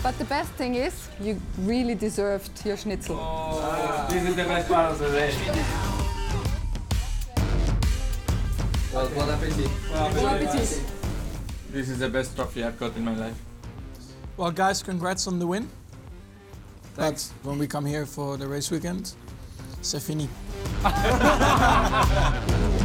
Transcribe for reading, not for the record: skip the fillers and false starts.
But the best thing is, you really deserved your schnitzel. Oh, this is the best part of the day. Well, bon appetit. Bon appetit. This is the best trophy I've got in my life. Well, guys, congrats on the win. But when we come here for the race weekend, c'est fini.